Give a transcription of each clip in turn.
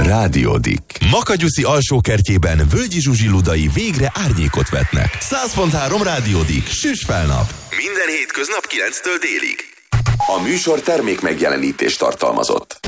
Rádiódik. Makanyuszi alsókertjében Völgyi Zsuzsi ludai végre árnyékot vetnek. 100.3 Rádiódik, süss fel nap! Minden hétköznap 9-től délig. A műsor termék megjelenítést tartalmazott.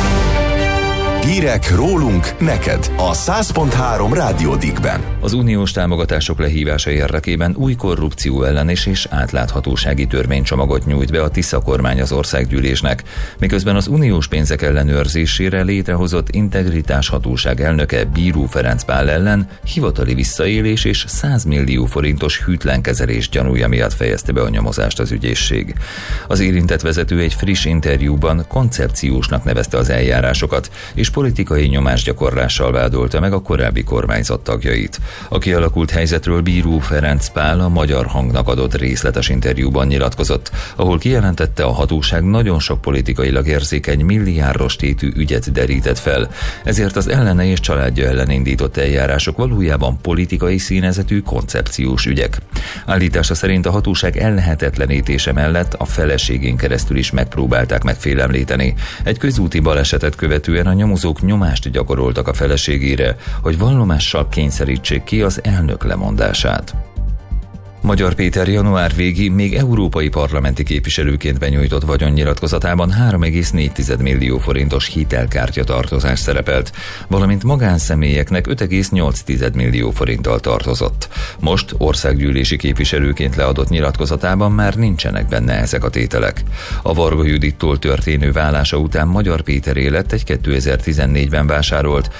Hírek rólunk, neked a 100.3 Rádiódikben. Az uniós támogatások lehívása érdekében új korrupció ellenes és átláthatósági törvénycsomagot nyújt be a Tisza kormány az országgyűlésnek, miközben az uniós pénzek ellenőrzésére létrehozott integritáshatóság elnöke Bíró Ferenc Pál ellen hivatali visszaélés és 100 millió forintos hűtlen kezelés gyanúja miatt fejezte be a nyomozást az ügyészség. Az érintett vezető egy friss interjúban koncepciósnak nevezte az eljárásokat, és politikai nyomásgyakorlással vádolta meg a korábbi kormányzat tagjait. A kialakult helyzetről Bíró Ferenc Pál a Magyar Hangnak adott részletes interjúban nyilatkozott, ahol kijelentette, a hatóság nagyon sok politikailag érzékeny milliárdos tétű ügyet derített fel, ezért az ellene és családja ellen indított eljárások valójában politikai színezetű koncepciós ügyek. Állítása szerint a hatóság ellehetetlenítése mellett a feleségén keresztül is megpróbálták megfélemlíteni. Egy közúti balesetet követően a nyomozók nyomást gyakoroltak a feleségére, hogy vallomással kényszerítsék ki az elnök lemondását. Magyar Péter január végi, még európai parlamenti képviselőként benyújtott vagyonnyilatkozatában 3,4 millió forintos hitelkártya tartozás szerepelt, valamint magánszemélyeknek 5,8 millió forinttal tartozott. Most országgyűlési képviselőként leadott nyilatkozatában már nincsenek benne ezek a tételek. A Varga Judittól történő válása után Magyar Péteré lett egy 2014-ben vásárolt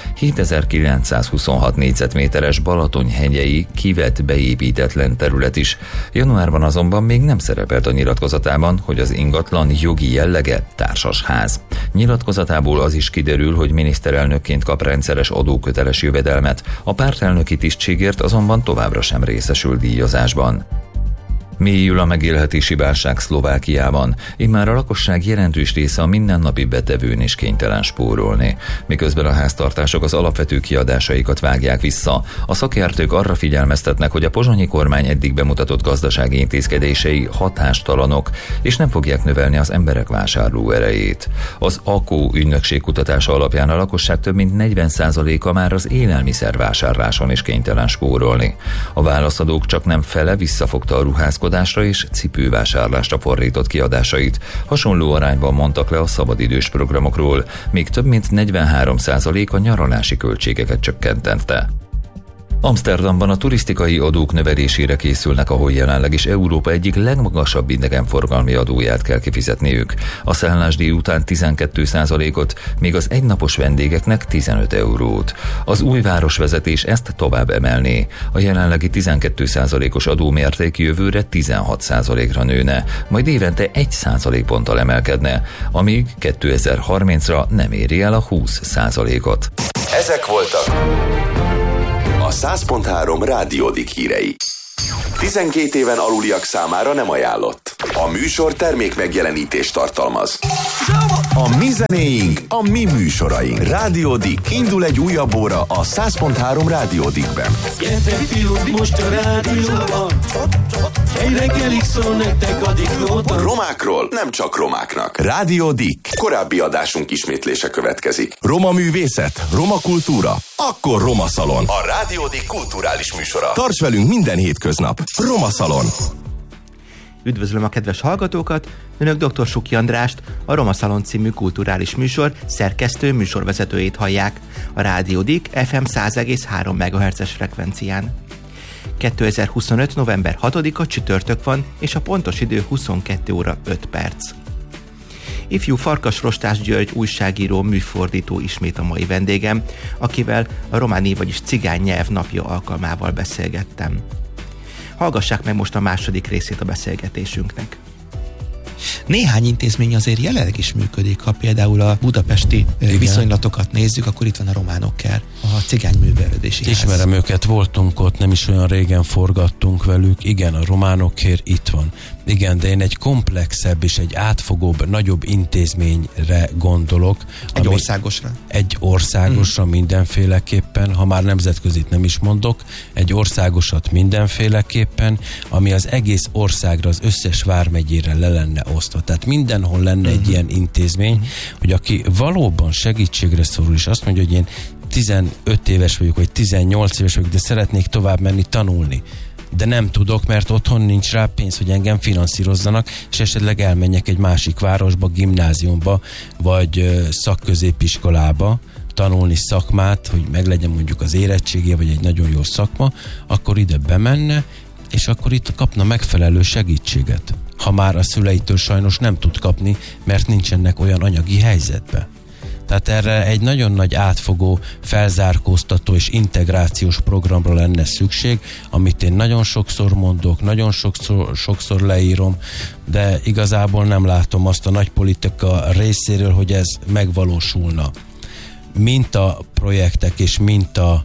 7926 négyzetméteres Balatonhegyei kivett beépítetlen terület is. Januárban azonban még nem szerepelt a nyilatkozatában, hogy az ingatlan jogi jellege társasház. Nyilatkozatából az is kiderül, hogy miniszterelnökként kap rendszeres adóköteles jövedelmet, a pártelnöki tisztségért azonban továbbra sem részesül díjazásban. Mélyül a megélhetési válság Szlovákiában, immár a lakosság jelentős része a mindennapi betevőn is kénytelen spórolni. Miközben a háztartások az alapvető kiadásaikat vágják vissza, a szakértők arra figyelmeztetnek, hogy a pozsonyi kormány eddig bemutatott gazdasági intézkedései hatástalanok, és nem fogják növelni az emberek vásárló erejét. Az AKO ügynökség kutatása alapján a lakosság több mint 40%-a már az élelmiszervásárláson is kénytelen spórolni. A válaszadók csak nem fele visszafogta a ruházkodást és cipővásárlásra fordított kiadásait. Hasonló arányban mondtak le a szabadidős programokról, míg több mint 43% a nyaralási költségeket csökkentette. Amsterdamban a turisztikai adók növelésére készülnek, ahol jelenleg is Európa egyik legmagasabb idegenforgalmi adóját kell kifizetniük. A szállásdíj után 12%-ot, míg az egynapos vendégeknek 15 eurót. Az új városvezetés ezt tovább emelné. A jelenlegi 12%-os adómérték jövőre 16%-ra nőne, majd évente 1%-ponttal emelkedne, amíg 2030-ra nem éri el a 20%-ot. Ezek voltak a 100.3 Rádiódik hírei. 12 éven aluliak számára nem ajánlott. A műsor termék megjelenítést tartalmaz. A mi zenéink, a mi műsoraink. Rádiódik, indul egy újabb óra a 100.3 Rádiódikben. Gyertek fiúk, most a rádióban, egy reggelig szól nektek a Diklóban. Romákról nem csak romáknak. Rádiódik. Korábbi adásunk ismétlése következik. Roma művészet, roma kultúra, akkor Roma Szalon. A Rádiódik kulturális műsora. Tarts velünk minden hétköznap. Roma Szalon. Üdvözlöm a kedves hallgatókat! Önök dr. Suki Andrást, a Roma Szalon című kulturális műsor szerkesztő műsorvezetőjét hallják a Rádiódik FM 100,3 MHz-es frekvencián. 2025. november 6-a csütörtök van, és a pontos idő 22 óra 5 perc. Ifjú Farkas Rostás György újságíró, műfordító ismét a mai vendégem, akivel a románi, vagyis cigány nyelv napja alkalmával beszélgettem. Hallgassák meg most a második részét a beszélgetésünknek. Néhány intézmény azért jelenleg is működik, ha például a budapesti viszonylatokat nézzük, akkor itt van a Románokker, a cigány művelődési ház. Ismerem őket, voltunk ott, nem is olyan régen forgattunk velük, igen, a Románokkér itt van. Igen, de én egy komplexebb és egy átfogóbb, nagyobb intézményre gondolok. Egy országosra? Egy országosra mindenféleképpen, ha már nemzetközit nem is mondok, egy országosat mindenféleképpen, ami az egész országra, az összes vármegyére le lenne osztva. Tehát mindenhol lenne egy ilyen intézmény, hogy aki valóban segítségre szorul, és azt mondja, hogy én 15 éves vagyok, vagy 18 éves vagyok, de szeretnék tovább menni tanulni. De nem tudok, mert otthon nincs rá pénz, hogy engem finanszírozzanak, és esetleg elmenjek egy másik városba, gimnáziumba, vagy szakközépiskolába tanulni szakmát, hogy meglegyen mondjuk az érettségé, vagy egy nagyon jó szakma, akkor ide bemenne, és akkor itt kapna megfelelő segítséget. Ha már a szüleitől sajnos nem tud kapni, mert nincsenek olyan anyagi helyzetbe. Tehát erre egy nagyon nagy átfogó, felzárkóztató és integrációs programra lenne szükség, amit én nagyon sokszor mondok, nagyon sokszor leírom, de igazából nem látom azt a nagy politika részéről, hogy ez megvalósulna. Mintaprojektek és minta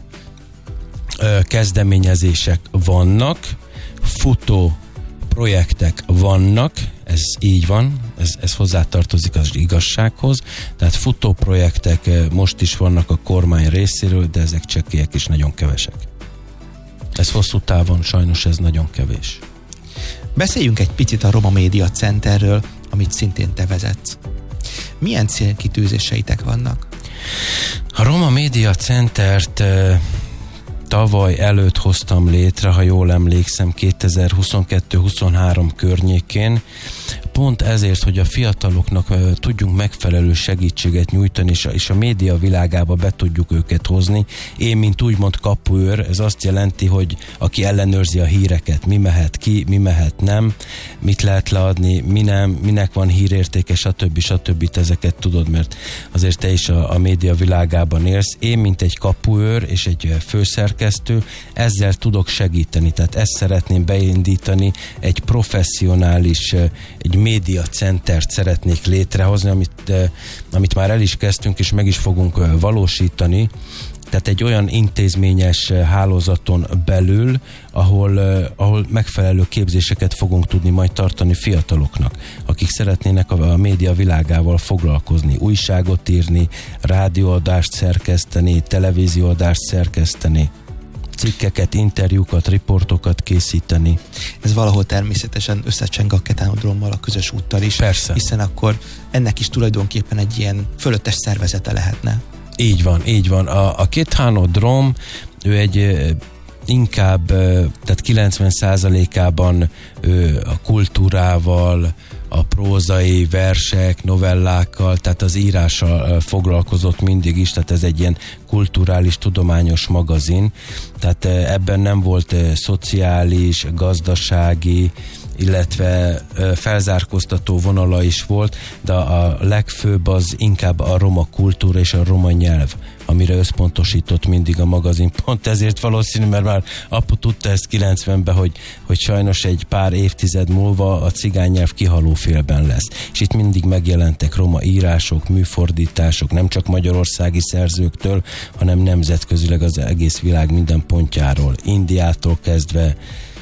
kezdeményezések vannak, futó projektek vannak, ez így van, ez hozzátartozik az igazsághoz, tehát futó projektek most is vannak a kormány részéről, de ezek csekélyek is nagyon kevesek. Ez hosszú távon sajnos ez nagyon kevés. Beszéljünk egy picit a Roma Média Centerről, amit szintén te vezetsz. Milyen célkitűzéseitek vannak? A Roma Média Centert tavaly előtt hoztam létre, ha jól emlékszem, 2022-23 környékén, pont ezért, hogy a fiataloknak tudjunk megfelelő segítséget nyújtani, és a média világába be tudjuk őket hozni. Én, mint úgymond kapuőr, ez azt jelenti, hogy aki ellenőrzi a híreket, mi mehet ki, mi mehet nem, mit lehet leadni, mi nem, minek van hírértéke, stb. Ezeket tudod, mert azért te is a média világában élsz. Én, mint egy kapuőr és egy főszerkesztő, ezzel tudok segíteni. Tehát ezt szeretném beindítani, egy professzionális, egy média centert szeretnék létrehozni, amit már el is kezdtünk, és meg is fogunk valósítani. Tehát egy olyan intézményes hálózaton belül, ahol megfelelő képzéseket fogunk tudni majd tartani fiataloknak, akik szeretnének a média világával foglalkozni, újságot írni, rádióadást szerkeszteni, televízióadást szerkeszteni, cikkeket, interjúkat, riportokat készíteni. Ez valahol természetesen összecseng a ketánodrómmal, a közös úttal is. Persze. Hiszen akkor ennek is tulajdonképpen egy ilyen fölöttes szervezete lehetne. Így van, így van. A Ketánodróm, ő egy inkább, tehát 90%-ában a kultúrával, a prózai versek, novellákkal, tehát az írással foglalkozott mindig is, tehát ez egy ilyen kulturális, tudományos magazin, tehát ebben nem volt szociális, gazdasági, illetve felzárkóztató vonala is volt, de a legfőbb az inkább a roma kultúra és a roma nyelv, amire összpontosított mindig a magazin. Pont ezért valószínű, mert már apu tudta ezt 90-ben, hogy sajnos egy pár évtized múlva a cigány nyelv kihalófélben lesz. És itt mindig megjelentek roma írások, műfordítások, nem csak magyarországi szerzőktől, hanem nemzetközileg az egész világ minden pontjáról. Indiától kezdve,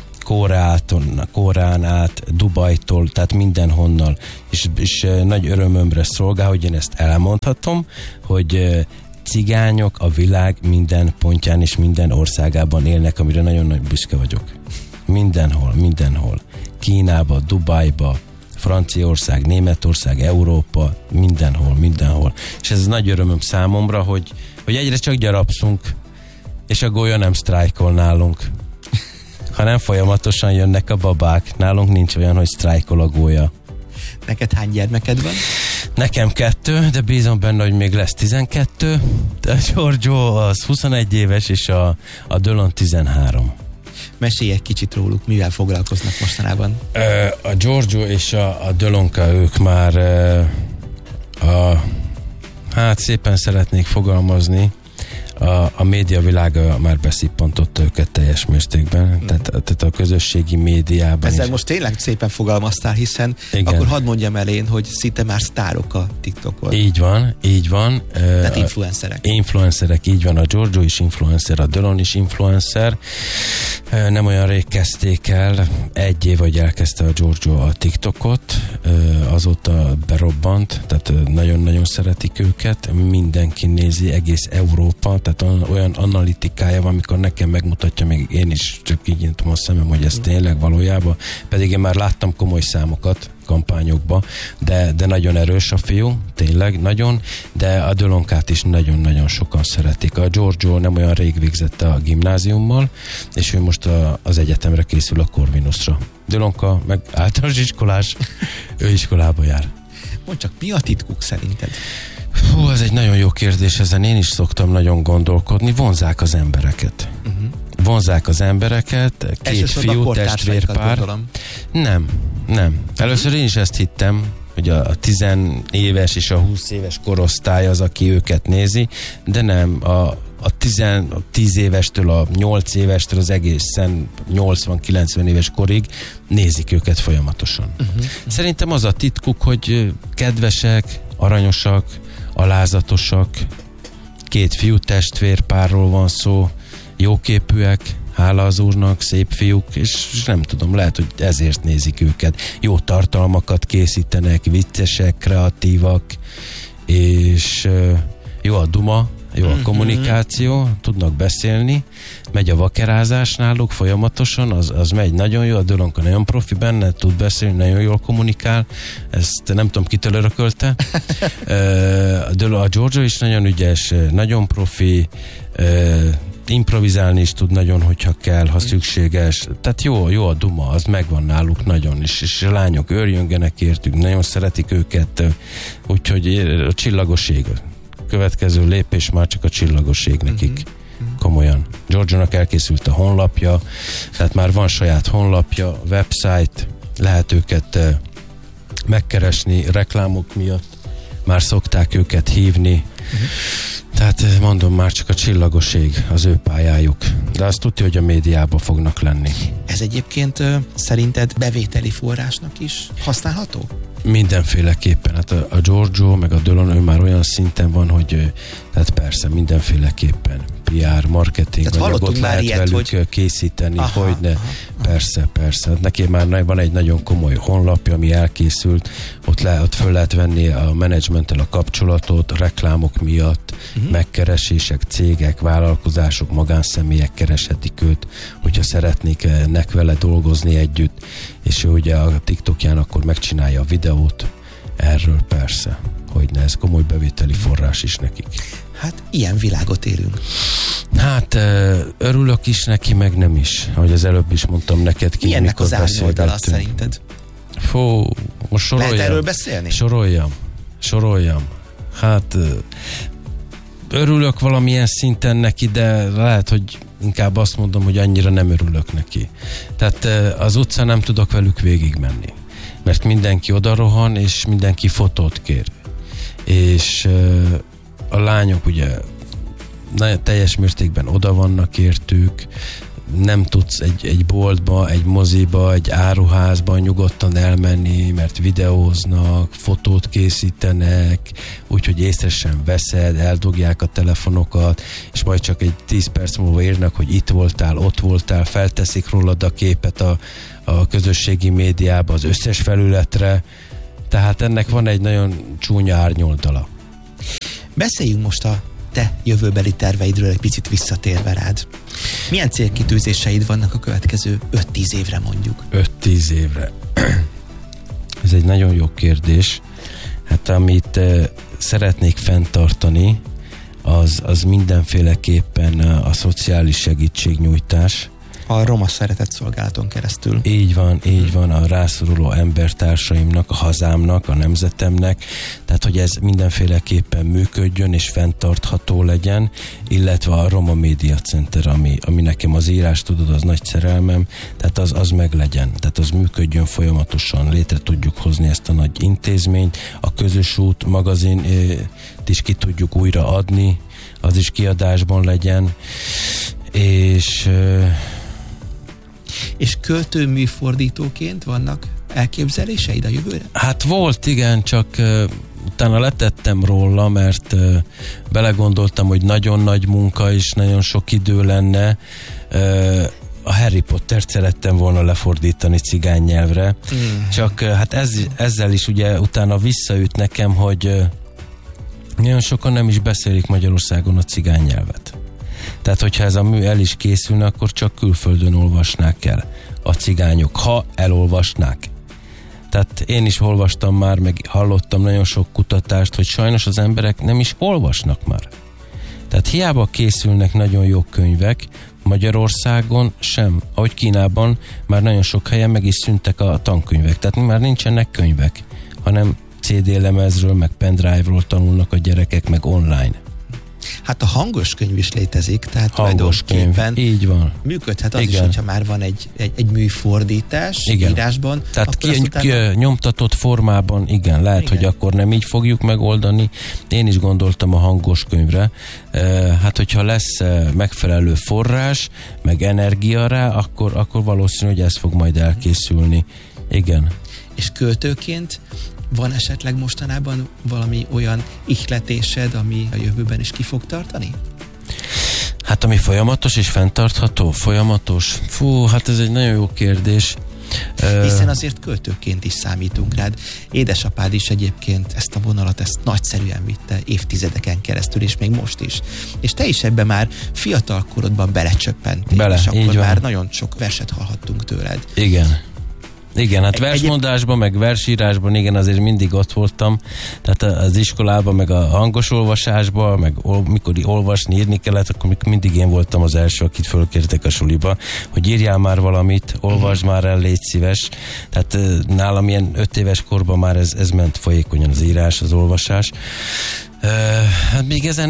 Kórán át, Dubajtól, tehát mindenhonnal. És nagy örömömre szolgál, hogy én ezt elmondhatom, hogy cigányok a világ minden pontján és minden országában élnek, amire nagyon nagy büszke vagyok. Mindenhol. Kínába, Dubajba, Franciaország, Németország, Európa, mindenhol. És ez nagy örömöm számomra, hogy egyre csak gyarapszunk, és a gólya nem sztrájkol nálunk, hanem folyamatosan jönnek a babák. Nálunk nincs olyan, hogy sztrájkol a gólya. Neked hány gyermeked van? Nekem 2, de bízom benne, hogy még lesz 12. De a Giorgio az 21 éves, és a Dölon 13. Mesélj egy kicsit róluk, mivel foglalkoznak mostanában? A Giorgio és a Dölonka, ők már hát szépen szeretnék fogalmazni, a média világa már beszippantotta őket teljes mértékben, tehát a közösségi médiában ezzel is. most tényleg szépen fogalmaztál, hiszen igen. Akkor hadd mondjam el én, hogy szinte már sztárok a TikTokon. Így van. Tehát influencerek. Influencerek, így van. A Giorgio is influencer, a Delon is influencer. Nem olyan rég kezdték el, 1 év, hogy elkezdte a Giorgio a TikTokot, azóta berobbant, tehát nagyon-nagyon szeretik őket, mindenki nézi, egész Európa, tehát olyan analitikája van, amikor nekem megmutatja, még én is csak így nyitom a szemem, hogy ez tényleg valójában, pedig én már láttam komoly számokat kampányokba, de nagyon erős a fiú, tényleg nagyon, de a Delonkát is nagyon-nagyon sokan szeretik. A Giorgio nem olyan rég végzett a gimnáziummal, és ő most az egyetemre készül, a Corvinusra. Delonka meg általános iskolás, ő iskolába jár. Mondd csak, mi a titkuk szerinted? Hú, ez egy nagyon jó kérdés, ezen én is szoktam nagyon gondolkodni. Vonzák az embereket. Vonzák az embereket, 2 fiú, testvérpár. Nem. Először én is ezt hittem, hogy a 10 éves és a 20 éves korosztály az, aki őket nézi, de nem, a 10 évestől a 8 évestől az egészen 80-90 éves korig nézik őket folyamatosan. Szerintem az a titkuk, hogy kedvesek, aranyosak, alázatosak, 2 fiú testvérpárról van szó, jóképűek, hála az úrnak, szép fiúk, és nem tudom, lehet, hogy ezért nézik őket. Jó tartalmakat készítenek, viccesek, kreatívak, és jó a duma, jó a kommunikáció, tudnak beszélni, megy a vakerázás náluk folyamatosan, az megy nagyon jó, a Delonka nagyon profi benne, tud beszélni, nagyon jól kommunikál, ezt nem tudom, kitől örökölte. A Giorgio is nagyon ügyes, nagyon profi, improvizálni is tud nagyon, hogyha kell, ha szükséges. Tehát jó a duma, az megvan náluk nagyon, és a lányok őrjöngenek értük, nagyon szeretik őket, úgyhogy a csillagoség. Következő lépés már csak a csillagoség nekik. Komolyan. Giorgionak elkészült a honlapja, tehát már van saját honlapja, website, lehet őket megkeresni reklámok miatt, már szokták őket hívni. Tehát mondom, már csak a csillagoség az ő pályájuk. De azt tudja, hogy a médiában fognak lenni. Ez egyébként szerinted bevételi forrásnak is használható? Mindenféleképpen. Hát a Giorgio meg a Delon, ő már olyan szinten van, hogy tehát persze, mindenféleképpen. PR, marketing, anyagot lehet ilyet, velük hogy... készíteni, hogyne. Persze. Hát neki már van egy nagyon komoly honlapja, ami elkészült, ott föl lehet venni a menedzsmenttel a kapcsolatot, reklámok miatt, megkeresések, cégek, vállalkozások, magánszemélyek kereshetik őt, hogyha szeretnék vele dolgozni együtt, és ő ugye a TikTokján akkor megcsinálja a videót, erről persze, hogyne, ez komoly bevételi forrás is nekik. Hát ilyen világot élünk. Hát örülök is neki, meg nem is. Ahogy az előbb is mondtam neked ki. Milyennek az árnyoldala szerinted? Fú, most soroljam. Lehet erről beszélni? Soroljam. Hát örülök valamilyen szinten neki, de lehet, hogy inkább azt mondom, hogy annyira nem örülök neki. Tehát az utcán nem tudok velük végigmenni. Mert mindenki odarohan, és mindenki fotót kér. És a lányok ugye teljes mértékben oda vannak értük, nem tudsz egy boltba, egy moziba, egy áruházba nyugodtan elmenni, mert videóznak, fotót készítenek, úgyhogy észre sem veszed, eldugják a telefonokat, és majd csak egy 10 perc múlva írnak, hogy itt voltál, ott voltál, felteszik rólad a képet a közösségi médiába, az összes felületre, tehát ennek van egy nagyon csúnya árnyoldala. Beszéljünk most a te jövőbeli terveidről egy picit visszatérve rád. Milyen célkitűzéseid vannak a következő 5-10 évre mondjuk? 5-10 évre. Ez egy nagyon jó kérdés. Hát amit szeretnék fenntartani, az mindenféleképpen a szociális segítségnyújtás. A Roma Szeretett Szolgálaton keresztül. Így van, a rászoruló embertársaimnak, a hazámnak, a nemzetemnek, tehát hogy ez mindenféleképpen működjön és fenntartható legyen, illetve a Roma Média Center, ami nekem az írás, tudod, az nagy szerelmem, tehát az meg legyen, tehát az működjön folyamatosan, létre tudjuk hozni ezt a nagy intézményt, a Közös Út magazin is ki tudjuk újra adni, az is kiadásban legyen, és költőműfordítóként vannak elképzeléseid a jövőre? Hát volt, igen, csak utána letettem róla, mert belegondoltam, hogy nagyon nagy munka és nagyon sok idő lenne. A Harry Pottert szerettem volna lefordítani cigány nyelvre, csak hát ezzel is ugye utána visszaüt nekem, hogy nagyon sokan nem is beszélik Magyarországon a cigány nyelvet. Tehát, hogyha ez a mű el is készülne, akkor csak külföldön olvasnák el a cigányok, ha elolvasnák. Tehát én is olvastam már, meg hallottam nagyon sok kutatást, hogy sajnos az emberek nem is olvasnak már. Tehát hiába készülnek nagyon jó könyvek, Magyarországon sem, ahogy Kínában már nagyon sok helyen meg is szűntek a tankönyvek. Tehát már nincsenek könyvek, hanem CD lemezről, meg pendrive-ról tanulnak a gyerekek, meg online. Hát a hangos könyv is létezik, tehát hangos tulajdonképpen könyv. Így van. Működhet az igen. is, hogyha már van egy műfordítás igen. írásban. Tehát nyomtatott formában, igen, lehet, igen. hogy akkor nem így fogjuk megoldani. Én is gondoltam a hangos könyvre. Hát, hogyha lesz megfelelő forrás, meg energia rá, akkor valószínű, hogy ez fog majd elkészülni. Igen. És költőként van esetleg mostanában valami olyan ihletésed, ami a jövőben is ki fog tartani? Hát ami folyamatos és fenntartható? Folyamatos? Fú, hát ez egy nagyon jó kérdés. Hiszen azért költőként is számítunk rád. Édesapád is egyébként ezt a vonalat, ezt nagyszerűen vitte évtizedeken keresztül, és még most is. És te is ebben már fiatal korodban belecsöppentél, és akkor már nagyon sok verset hallhattunk tőled. Igen, hát versmondásban, meg versírásban, igen, azért mindig ott voltam. Tehát az iskolában, meg a hangos olvasásban, meg mikor olvasni, írni kellett, akkor mindig én voltam az első, akit fölkértek a suliba, hogy írjál már valamit, olvasd már el, légy szíves. Tehát nálam ilyen 5 éves korban már ez ment folyékonyan, az írás, az olvasás. Hát még ezen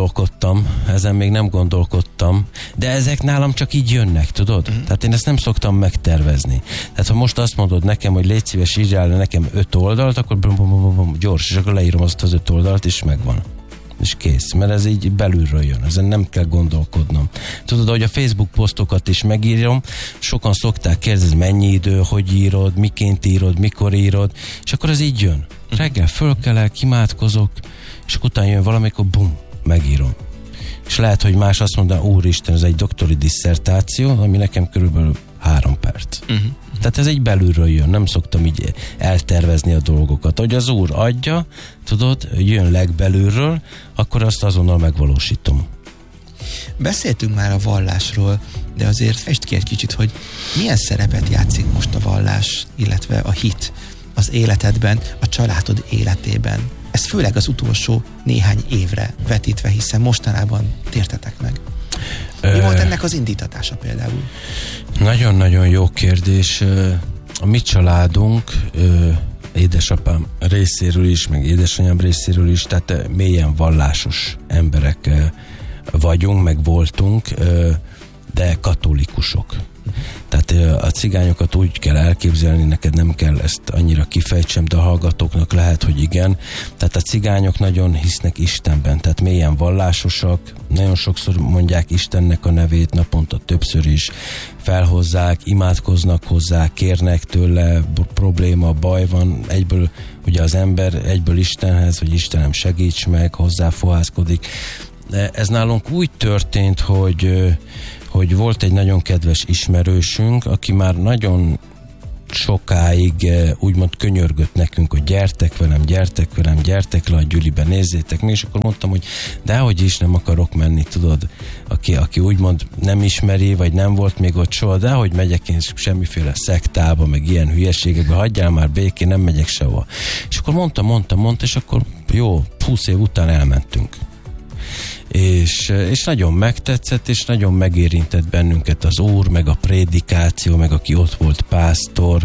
még nem gondolkodtam, de ezek nálam csak így jönnek, tudod? Tehát én ezt nem szoktam megtervezni. Tehát ha most azt mondod nekem, hogy légy szíves, írjál nekem 5 oldalt, akkor gyors, és akkor leírom azt az 5 oldalt, és megvan. És kész, mert ez így belülről jön, ezen nem kell gondolkodnom. Tudod, hogy a Facebook posztokat is megírom, sokan szokták kérdezni, mennyi idő, hogy írod, miként írod, mikor írod, és akkor ez így jön. Reggel fölkelek, imádkozok, és akkor utána jön valamikor, bum, megírom. És lehet, hogy más azt mondaná, úristen, ez egy doktori disszertáció, ami nekem körülbelül 3 perc. Tehát ez egy belülről jön, nem szoktam így eltervezni a dolgokat. Hogy az Úr adja, tudod, jön legbelülről, akkor azt azonnal megvalósítom. Beszéltünk már a vallásról, de azért fesd ki egy kicsit, hogy milyen szerepet játszik most a vallás, illetve a hit az életedben, a családod életében. Ez főleg az utolsó néhány évre vetítve, hiszen mostanában tértetek meg. Mi volt ennek az indítatása például? Nagyon-nagyon jó kérdés. A mi családunk, édesapám részéről is, meg édesanyám részéről is, tehát mélyen vallásos emberek vagyunk, meg voltunk, de katolikusok. Tehát a cigányokat úgy kell elképzelni, neked nem kell ezt annyira kifejtsem, de a hallgatóknak lehet, hogy igen. Tehát a cigányok nagyon hisznek Istenben, tehát mélyen vallásosak, nagyon sokszor mondják Istennek a nevét, naponta többször is felhozzák, imádkoznak hozzá, kérnek tőle, probléma, baj van, egyből ugye az ember egyből Istenhez, hogy Istenem segíts meg, hozzáfohászkodik. De ez nálunk úgy történt, hogy volt egy nagyon kedves ismerősünk, aki már nagyon sokáig úgymond könyörgött nekünk, hogy gyertek velem, gyertek le a gyülibe, nézzétek meg, és akkor mondtam, hogy dehogy is nem akarok menni, tudod, aki úgymond nem ismeri, vagy nem volt még ott soha, dehogy megyek én semmiféle szektába, meg ilyen hülyeségekbe, hagyjál már békén, nem megyek sehova. És akkor mondta, és akkor jó, 20 év után elmentünk. és nagyon megtetszett, és nagyon megérintett bennünket az Úr, meg a prédikáció, meg aki ott volt pásztor,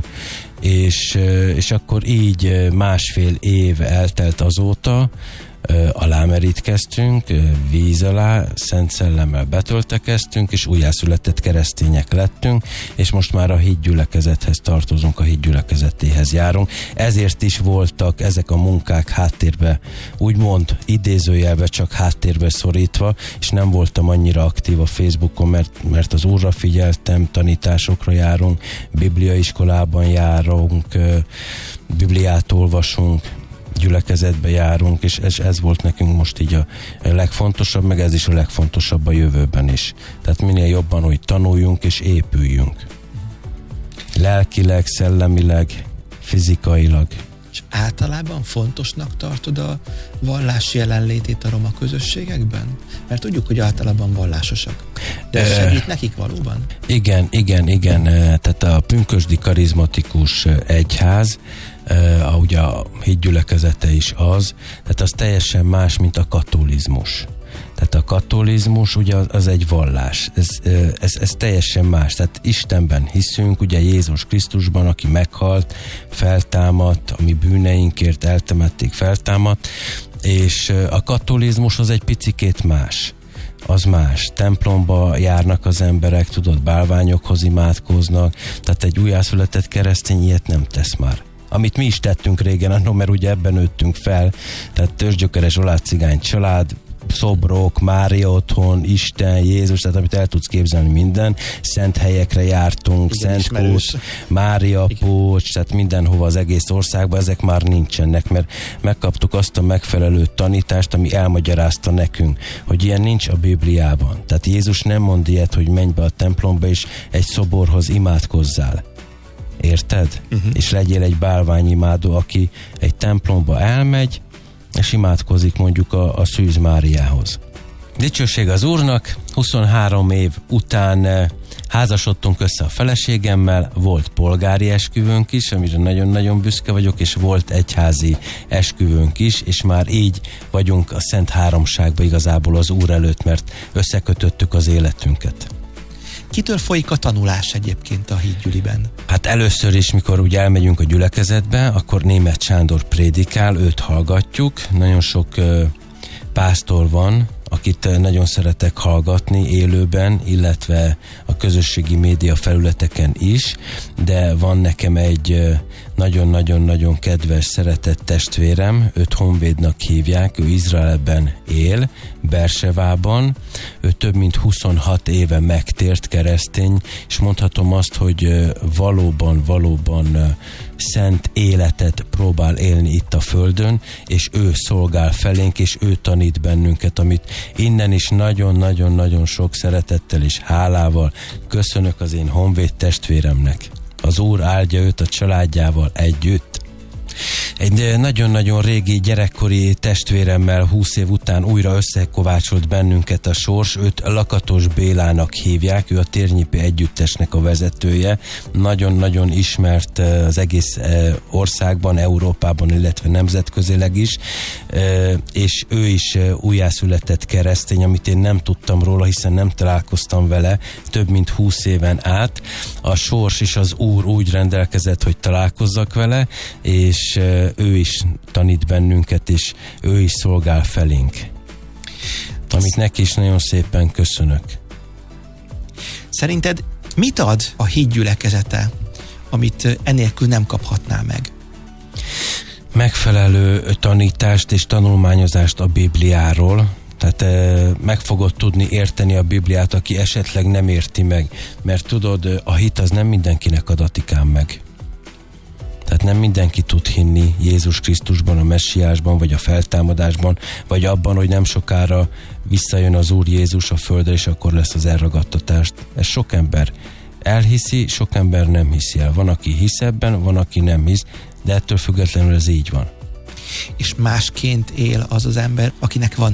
és akkor így 1,5 év eltelt azóta, alámerítkeztünk, víz alá, Szent Szellemmel betöltekeztünk, és újjászületett keresztények lettünk, és most már a hitgyülekezethez tartozunk, a hitgyülekezetéhez járunk. Ezért is voltak ezek a munkák háttérbe, úgymond idézőjelbe csak háttérbe szorítva, és nem voltam annyira aktív a Facebookon, mert az Úrra figyeltem, tanításokra járunk, bibliaiskolában járunk, Bibliát olvasunk, gyülekezetbe járunk, és ez volt nekünk most így a legfontosabb, meg ez is a legfontosabb a jövőben is. Tehát minél jobban, hogy tanuljunk és épüljünk. Lelkileg, szellemileg, fizikailag. És általában fontosnak tartod a vallás jelenlétét a roma közösségekben? Mert tudjuk, hogy általában vallásosak. De segít nekik valóban? Igen. Tehát a pünkösdi karizmatikus egyház, ugye a hitgyülekezete is az, tehát az teljesen más, mint a katolizmus. Tehát a katolizmus ugye az egy vallás, ez teljesen más, tehát Istenben hiszünk, ugye Jézus Krisztusban, aki meghalt, feltámadt, a mi bűneinkért eltemették, feltámadt, és a katolizmus az egy picikét más. Az más. Templomba járnak az emberek, tudod, bálványokhoz imádkoznak, tehát egy újjászületett keresztény ilyet nem tesz már. Amit mi is tettünk régen, mert ugye ebben nőttünk fel, tehát törzsgyökeres olácigány család, szobrok, Mária otthon, Isten, Jézus, tehát amit el tudsz képzelni minden, szent helyekre jártunk, Szent Kút, Mária Pócs, tehát mindenhova az egész országban, ezek már nincsenek, mert megkaptuk azt a megfelelő tanítást, ami elmagyarázta nekünk, hogy ilyen nincs a Bibliában. Tehát Jézus nem mond ilyet, hogy menj be a templomba és egy szoborhoz imádkozzál. Érted? És legyél egy bálványimádó, aki egy templomba elmegy, és imádkozik mondjuk a Szűz Máriához. Dicsőség az Úrnak, 23 év után házasodtunk össze a feleségemmel, volt polgári esküvőnk is, amire nagyon-nagyon büszke vagyok, és volt egyházi esküvőnk is, és már így vagyunk a Szent Háromságban igazából az Úr előtt, mert összekötöttük az életünket. Kitől folyik a tanulás egyébként a hitgyüliben? Hát először is, mikor ugye elmegyünk a gyülekezetbe, akkor Németh Sándor prédikál, őt hallgatjuk. Nagyon sok pásztor van, akit nagyon szeretek hallgatni élőben, illetve a közösségi média felületeken is, de van nekem egy nagyon-nagyon-nagyon kedves, szeretett testvérem, őt Honvédnak hívják, ő Izraelben él, Bersevában, ő több mint 26 éve megtért keresztény, és mondhatom azt, hogy valóban szent életet próbál élni itt a földön, és ő szolgál felénk, és ő tanít bennünket, amit innen is nagyon-nagyon-nagyon sok szeretettel és hálával köszönök az én honvéd testvéremnek. Az Úr áldja őt a családjával együtt. Egy nagyon-nagyon régi gyerekkori testvéremmel 20 év után újra összekovácsolt bennünket a sors, őt Lakatos Bélának hívják, ő a Térnyipi Együttesnek a vezetője, nagyon-nagyon ismert az egész országban, Európában, illetve nemzetközileg is, és ő is újjászületett keresztény, amit én nem tudtam róla, hiszen nem találkoztam vele több mint 20 éven át. A sors és az Úr úgy rendelkezett, hogy találkozzak vele, és ő is tanít bennünket, és ő is szolgál felénk. Amit neki is nagyon szépen köszönök. Szerinted mit ad a hitgyülekezete, amit enélkül nem kaphatná meg? Megfelelő tanítást és tanulmányozást a Bibliáról, tehát meg fogod tudni érteni a Bibliát, aki esetleg nem érti meg, mert tudod, a hit az nem mindenkinek adatikán meg. Tehát nem mindenki tud hinni Jézus Krisztusban, a messiásban, vagy a feltámadásban, vagy abban, hogy nem sokára visszajön az Úr Jézus a földre, és akkor lesz az elragadtatást. Ez sok ember elhiszi, sok ember nem hiszi el. Van, aki hisz ebben, van, aki nem hisz, de ettől függetlenül ez így van. És másként él az az ember, akinek van